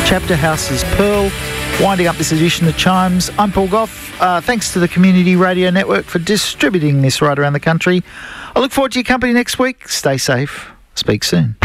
Chapter House's Pearl. Winding up this edition of Chimes, I'm Paul Gough. Thanks to the Community Radio Network for distributing this right around the country. I look forward to your company next week. Stay safe. Speak soon.